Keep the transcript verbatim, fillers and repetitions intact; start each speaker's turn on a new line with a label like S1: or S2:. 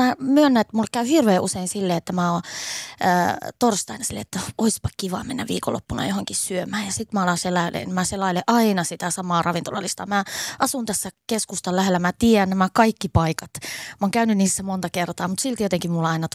S1: mä myönnän, että mulla käy hirveän usein silleen, että mä oon äh, torstaina silleen, että oispa kiva mennä viikonloppuna johonkin syömään. Ja sit mä alan selailen, mä selailen aina sitä samaa ravintolalistaa. Mä asun tässä keskustan lähellä, mä tiedän nämä kaikki paikat. Mä oon käynyt niissä monta kertaa, mutta silti jotenkin mulla aina